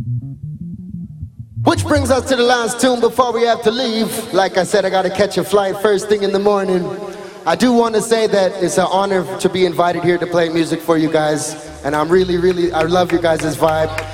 Which brings us to the last tune before we have to leave. Like I said, I gotta catch a flight first thing in the morning. I do want to say that it's an honor to be invited here to play music for you guys. And I love you guys' vibe.